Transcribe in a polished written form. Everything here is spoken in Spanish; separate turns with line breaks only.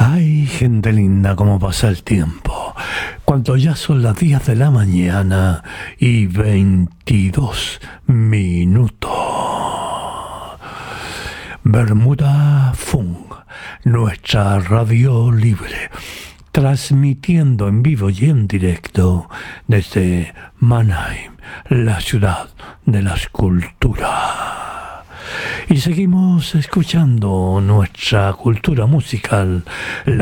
Ay, gente linda, cómo pasa el tiempo. Cuando ya son las 10 de la mañana y 22 minutos. Bermuda Funk, nuestra radio libre, transmitiendo en vivo y en directo desde Mannheim, la ciudad de la escultura. Y seguimos escuchando nuestra cultura musical.